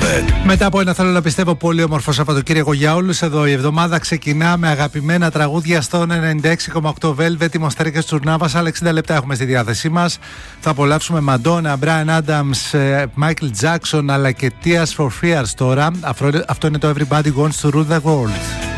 Velvet. Μετά από ένα, θέλω να πιστεύω, πολύ όμορφο Σαββατοκύριακο για όλους. Εδώ η εβδομάδα ξεκινά με αγαπημένα τραγούδια στο 96,8 Velvet. Η Μοστέρικες Τσουρνάβας, άλλα 60 λεπτά έχουμε στη διάθεσή μας. Θα απολαύσουμε Madonna, Bryan Adams, Michael Jackson, αλλά και Tears for Fears τώρα. Αυτό είναι το Everybody Wants to Rule the World.